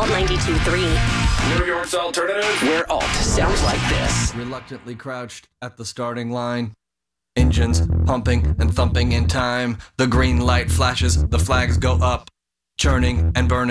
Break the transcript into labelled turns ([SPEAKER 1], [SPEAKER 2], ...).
[SPEAKER 1] Alt 92.3.
[SPEAKER 2] New York's alternative.
[SPEAKER 3] Where alt sounds like this.
[SPEAKER 4] Reluctantly crouched at the starting line. Engines pumping and thumping in time. The green light flashes, the flags go up. Churning and burning.